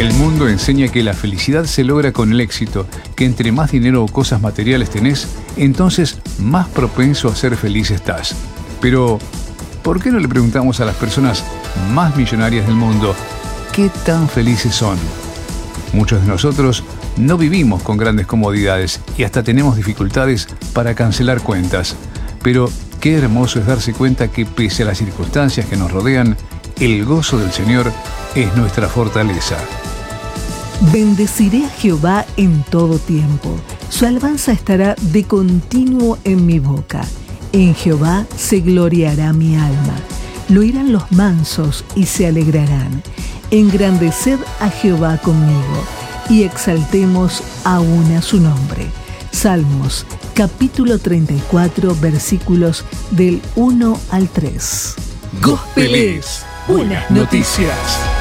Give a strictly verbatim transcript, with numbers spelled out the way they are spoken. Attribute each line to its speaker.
Speaker 1: El mundo enseña que la felicidad se logra con el éxito, que entre más dinero o cosas materiales tenés, entonces más propenso a ser feliz estás. Pero, ¿por qué no le preguntamos a las personas más millonarias del mundo qué tan felices son? Muchos de nosotros no vivimos con grandes comodidades y hasta tenemos dificultades para cancelar cuentas. Pero qué hermoso es darse cuenta que pese a las circunstancias que nos rodean, el gozo del Señor es nuestra fortaleza.
Speaker 2: Bendeciré a Jehová en todo tiempo. Su alabanza estará de continuo en mi boca. En Jehová se gloriará mi alma. Lo oirán los mansos y se alegrarán. Engrandeced a Jehová conmigo y exaltemos aún a su nombre. Salmos, capítulo treinta y cuatro, versículos del uno al tres.
Speaker 1: Gospel es Buenas Noticias.